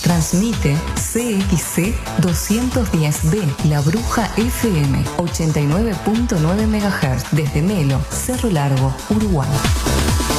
Transmite CXC 210B, La Bruja FM, 89.9 MHz, desde Melo, Cerro Largo, Uruguay.